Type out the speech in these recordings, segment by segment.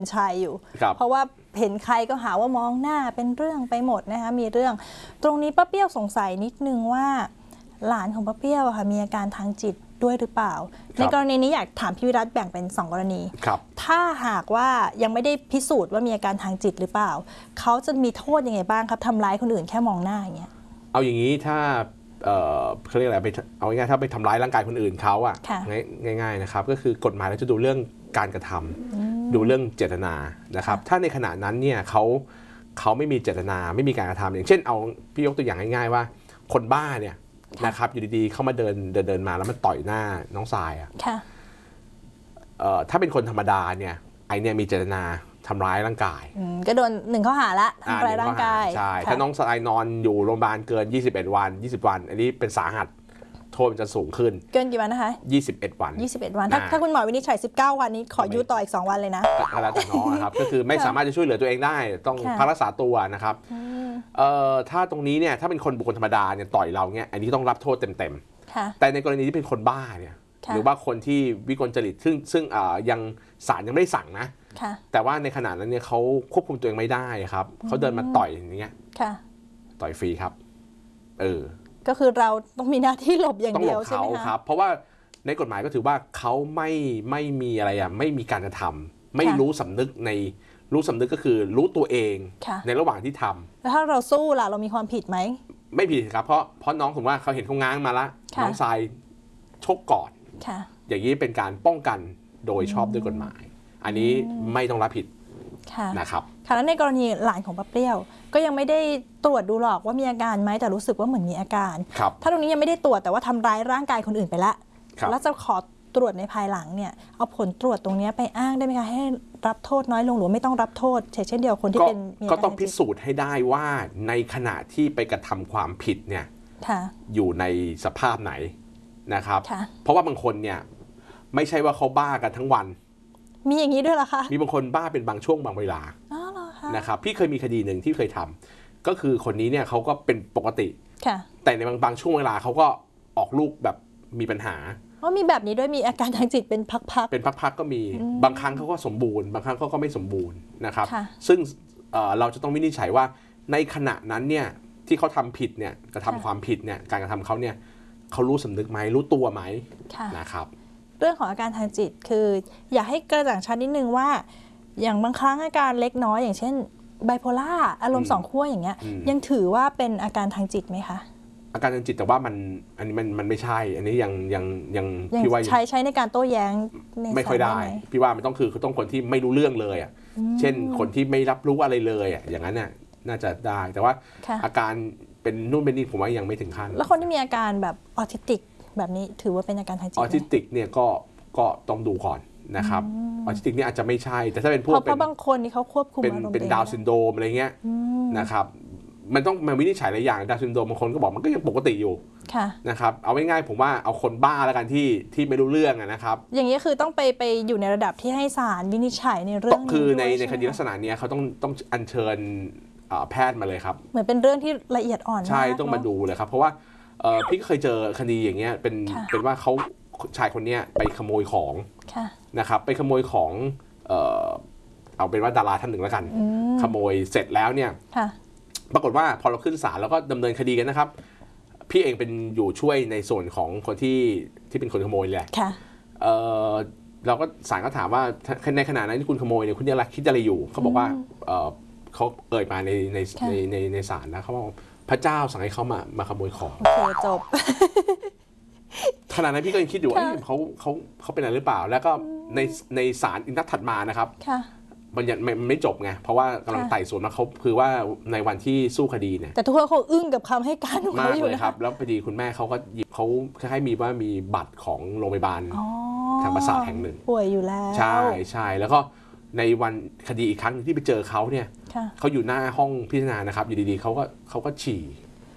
ชัยอยู่เพราะว่าเห็นใครก็หาว่ามองหน้าเป็นเรื่องไปหมดนะคะมีเรื่องตรงนี้ป้าเปี้ยวสงสัยนิดนึงว่าหลานของป้าเปี้ยวค่ะมีอาการทางจิตด้วยหรือเปล่าในกรณีนี้อยากถามพี่วิรัตแบ่งเป็น2 กรณีถ้าหากว่ายังไม่ได้พิสูจน์ว่ามีอาการทางจิตหรือเปล่าเขาจะมีโทษยังไงบ้างครับทำร้ายคนอื่นแค่มองหน้าอย่างเงี้ยเอาอย่างนี้ถ้าเขาเรียกอะไรไปเอาง่ายๆถ้าไปทำร้ายร่างกายคนอื่นเขาอ่ะง่ายๆนะครับก็คือกฎหมายเราจะดูเรื่องการกระทำดูเรื่องเจตนานะครับถ้าในขณะนั้นเนี่ยเขาไม่มีเจตนาไม่มีการกระทำอย่างเช่นเอาพี่ยกตัวอย่างง่ายๆว่าคนบ้าเนี่ยนะครับอยู่ดีๆเขามาเดินมาแล้วมันต่อยหน้าน้องทรายอ่ะถ้าเป็นคนธรรมดาเนี่ยไอเนี่ยมีเจตนาทำร้ายร่างกายก็โดน1 ข้อหาละทำร้ายร่างกายใช่ถ้าน้องทรายนอนอยู่โรงพยาบาลเกิน21 วัน20 วันอันนี้เป็นสาหัสโทษมันจะสูงขึ้นเกินกี่วันนะคะ 21 วัน 21 วันถ้าคุณหมอวินิจฉัย19 วันนี้ขออยู่ต่ออีก2 วันเลยนะแล้วแต่น้องนะครับก็คือไม่สามารถจะช่วยเหลือตัวเองได้ต้องพักรักษาตัวนะครับถ้าตรงนี้เนี่ยถ้าเป็นคนบุคคลธรรมดาเนี่ยต่อยเราเนี่ยอันนี้ต้องรับโทษเต็มๆแต่ในกรณีที่เป็นคนบ้าเนี่ยหรือว่าคนที่วิกลจริตซึ่งยังศาลยังไม่ได้สั่งนะแต่ว่าในขณะนั้นเนี่ยเขาควบคุมตัวเองไม่ได้ครับเขาเดินมาต่อยอย่างเงี้ยต่อยฟรีครับก็คือเราต้องมีหน้าที่หลบอย่างเดียวใช่ไหมคะครับเพราะว่าในกฎหมายก็ถือว่าเขาไม่มีอะไรไม่มีการกระทำไม่รู้สำนึกก็คือรู้ตัวเองในระหว่างที่ทำแล้วถ้าเราสู้ล่ะเรามีความผิดไหมไม่ผิดครับเพราะน้องผมว่าเขาเห็นเขาง้างมาละน้องทรายชกก่อนอย่างนี้เป็นการป้องกันโดยชอบด้วยกฎหมายอันนี้ไม่ต้องรับผิดนะครับค่ะแล้วในกรณีหลานของป้าเปรี้ยวก็ยังไม่ได้ตรวจดูหรอกว่ามีอาการไหมแต่รู้สึกว่าเหมือนมีอาการถ้าตรงนี้ยังไม่ได้ตรวจแต่ว่าทำร้ายร่างกายคนอื่นไปแล้วแล้วจะขอตรวจในภายหลังเนี่ยเอาผลตรวจตรงนี้ไปอ้างได้ไหมคะให้รับโทษน้อยลงหรือไม่ต้องรับโทษเช่นเดียวคนที่เป็นก็ต้องพิสูจน์ให้ได้ว่าในขณะที่ไปกระทำความผิดเนี่ยอยู่ในสภาพไหนนะครับเพราะว่าบางคนเนี่ยไม่ใช่ว่าเขาบ้ากันทั้งวันมีอย่างนี้ด้วยเหรอคะมีบางคนบ้าเป็นบางช่วงบางเวลานะครับพี่เคยมีคดีหนึ่งที่เคยทำก็คือคนนี้เนี่ยเขาก็เป็นปกติแต่ในบางช่วงเวลาเขาก็ออกลูกแบบมีปัญหามีแบบนี้ด้วยมีอาการทางจิตเป็นพักๆก็มีบางครั้งเขาก็สมบูรณ์บางครั้งเขาก็ไม่สมบูรณ์นะครับซึ่งเราจะต้องวินิจฉัยว่าในขณะนั้นเนี่ยที่เขาทำผิดเนี่ยกระทำความผิดเนี่ยการกระทำเขาเนี่ยเขารู้สำนึกไหมรู้ตัวไหมนะครับเรื่องของอาการทางจิตคืออยากให้กระจ่างชัดนิดนึงว่าอย่างบางครั้งอาการเล็กน้อยอย่างเช่นไบโพล่าอารมณ์2 ขั้วอย่างเงี้ยยังถือว่าเป็นอาการทางจิตไหมคะอาการทางจิตแต่ว่าอันนี้มันไม่ใช่อันนี้ยังพี่ว่าใช้ในการโต้แย้งไม่ค่อยได้พี่ว่ามันต้องต้องคนที่ไม่รู้เรื่องเลยอ่ะเช่นคนที่ไม่รับรู้อะไรเลยอ่ะอย่างนั้นน่ะน่าจะได้แต่ว่าอาการเป็นนู่นเป็นนี่ผมว่ายังไม่ถึงขั้นแล้วคนที่มีอาการแบบออทิสติกแบบนี้ถือว่าเป็นอาการทางจิตออทิสติกเนี่ยก็ต้องดูก่อนนะครับออทิสติกนี่อาจจะไม่ใช่แต่ถ้าเป็นพวกเพราะบางคนนี่เขาควบคุมอารมณ์เป็นดาวน์ซินโดรมอะไรเงี้ยนะครับมันต้องมาวินิจฉัยหลายอย่างดาวน์ซินโดรมบางคนก็บอกมันก็ยังปกติอยู่นะครับเอาง่ายๆผมว่าเอาคนบ้าแล้วกันที่ไม่รู้เรื่องนะครับอย่างนี้คือต้องไปอยู่ในระดับที่ให้ศาลวินิจฉัยในเรื่องคือในคดีลักษณะนี้เขาต้องอัญเชิญแพทย์มาเลยครับเหมือนเป็นเรื่องที่ละเอียดอ่อนใช่ต้องมาดูเลยครับเพราะว่าพี่เคยเจอคดีอย่างเงี้ยเป็นว่าเขาชายคนนี้ไปขโมยของนะครับไปขโมยของเอาเป็นว่าดาราท่านหนึ่งแล้วกันขโมยเสร็จแล้วเนี่ยปรากฏว่าพอเราขึ้นศาลแล้วก็ดำเนินคดีกันนะครับพี่เองเป็นอยู่ช่วยในส่วนของคนที่เป็นคนขโมยแหละเราก็ศาลก็ถามว่าในขณะนั้นที่คุณขโมยเนี่ยคุณยังคิดอะไรอยู่เขาบอกว่าเขาเอ่ยมาในศาลนะเขาบอกพระเจ้าสั่งให้เขามาขโมยของจบขณะนั้นพี่ก็ยังคิดอยู่ว่าเขาเป็นอะไรหรือเปล่าแล้วก็ในศาลนัดถัดมานะครับมันยังไม่จบไงเพราะว่ากำลังไต่สวนมาเขาคือว่าในวันที่สู้คดีเนี่ยแต่ทุกคนเขาอึ้งกับคำให้การของเขาอยู่นะครับแล้วพอดีคุณแม่เขาก็หยิบเขาคล้ายๆมีบัตรของโรงพยาบาลทางประสาทแห่งหนึ่งป่วยอยู่แล้วใช่แล้วก็ในวันคดีอีกครั้งที่ไปเจอเขาเนี่ยเขาอยู่หน้าห้องพิจารณานะครับอยู่ดีๆเขาก็ฉี่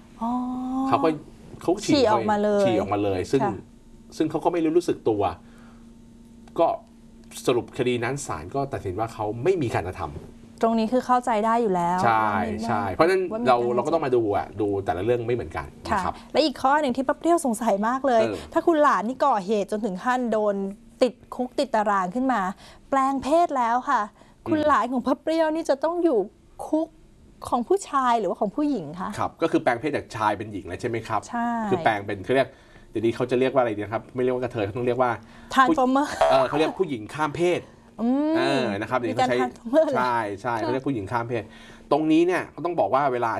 เขาฉี่ออกมาเลยซึ่งเขาก็ไม่รู้สึกตัวก็สรุปคดีนั้นศาลก็ตัดสินว่าเขาไม่มีการกระทำตรงนี้คือเข้าใจได้อยู่แล้วใช่เพราะฉะนั้นเราก็ต้องมาดูแต่ละเรื่องไม่เหมือนกันนะครับและอีกข้อหนึ่งที่ป้าเปรี้ยวสงสัยมากเลยถ้าคุณหลานนี่ก่อเหตุจนถึงขั้นโดนติดคุกติดตารางขึ้นมาแปลงเพศแล้วค่ะคุณหลานของพระเปรี้ยวนี่จะต้องอยู่คุกของผู้ชายหรือว่าของผู้หญิงคะครับก็คือแปลงเพศจากชายเป็นหญิงเลยใช่ไหมครับใช่คือแปลงเป็นเขาเรียกเดี๋ยวนี้เขาจะเรียกว่าอะไรดีครับไม่เรียกว่ากระเทยเขาต้องเรียกว่า Transformer เขาเรียกผู้หญิงข้ามเพศนะครับเดี๋ยวนี้เขาใช้ใช่เขาเรียกผู้หญิงข้ามเพศตรงนี้เนี่ยเขาต้องบอกว่าเวลา